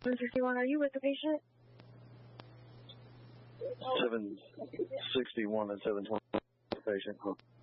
761, are you with the patient? 761 and 720 patient.